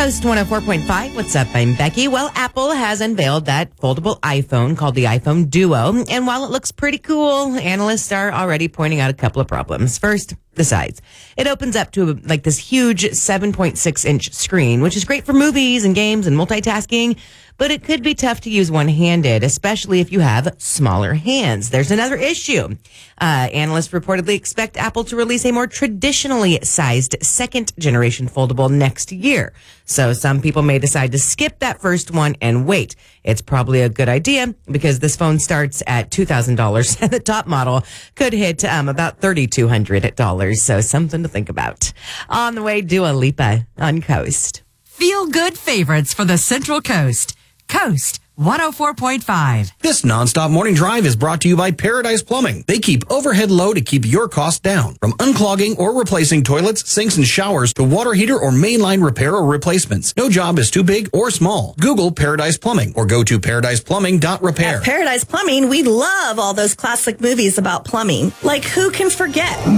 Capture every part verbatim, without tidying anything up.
Coast one oh four point five. What's up? I'm Becky. Well, Apple has unveiled that foldable iPhone called the iPhone Duo. And while it looks pretty cool, analysts are already pointing out a couple of problems. First, the size. It opens up to like this huge seven point six inch screen, which is great for movies and games and multitasking. But it could be tough to use one-handed, especially if you have smaller hands. There's another issue. Uh, analysts reportedly expect Apple to release a more traditionally sized second-generation foldable next year. So some people may decide to skip that first one and wait. It's probably a good idea because this phone starts at two thousand dollars and the top model could hit um, about three thousand two hundred dollars. So something to think about. On the way, Dua Lipa on Coast. Feel good favorites for the Central Coast. Coast one oh four point five. This nonstop morning drive is brought to you by Paradise Plumbing. They keep overhead low to keep your costs down. From unclogging or replacing toilets, sinks, and showers to water heater or mainline repair or replacements. No job is too big or small. Google Paradise Plumbing or go to paradise plumbing dot repair. At Paradise Plumbing, we love all those classic movies about plumbing. Like, who can forget? Look,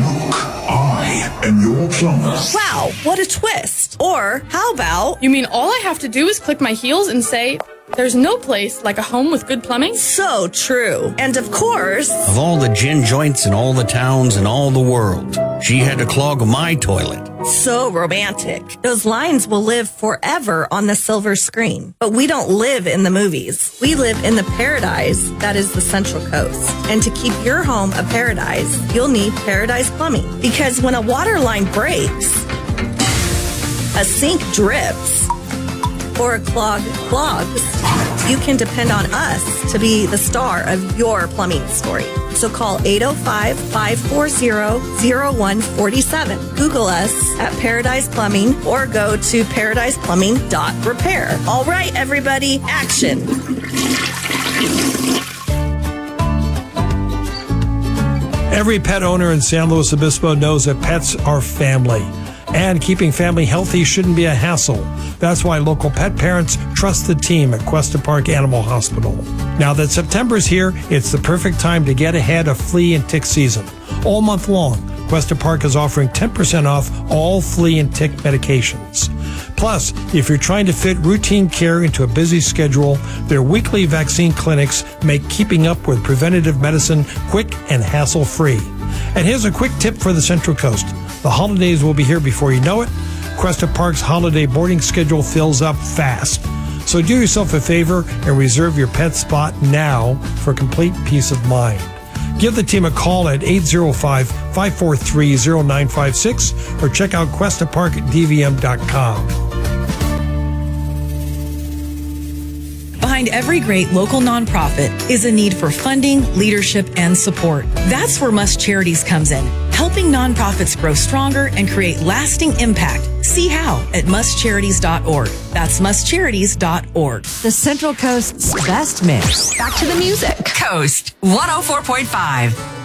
I am your plumber. Wow, what a twist. Or how about... You mean all I have to do is click my heels and say... There's no place like a home with good plumbing? So true. And of course... Of all the gin joints in all the towns in all the world, she had to clog my toilet. So romantic. Those lines will live forever on the silver screen. But we don't live in the movies. We live in the paradise that is the Central Coast. And to keep your home a paradise, you'll need Paradise Plumbing. Because when a water line breaks, a sink drips, or a clog clogs, you can depend on us to be the star of your plumbing story. So call eight oh five, five four zero, zero one four seven. Google us at Paradise Plumbing or go to paradise plumbing dot repair. All right, everybody, action. Every pet owner in San Luis Obispo knows that pets are family. And keeping family healthy shouldn't be a hassle. That's why local pet parents trust the team at Cuesta Park Animal Hospital. Now that September's here, it's the perfect time to get ahead of flea and tick season. All month long, Cuesta Park is offering ten percent off all flea and tick medications. Plus, if you're trying to fit routine care into a busy schedule, their weekly vaccine clinics make keeping up with preventative medicine quick and hassle-free. And here's a quick tip for the Central Coast. The holidays will be here before you know it. Cuesta Park's holiday boarding schedule fills up fast. So do yourself a favor and reserve your pet spot now for complete peace of mind. Give the team a call at eight oh five, five four three, oh nine five six or check out cuesta park d v m dot com. Behind every great local nonprofit is a need for funding, leadership, and support. That's where Must Charities comes in, helping nonprofits grow stronger and create lasting impact. See how at must charities dot org. That's must charities dot org. The Central Coast's best mix. Back to the music. Coast one oh four point five.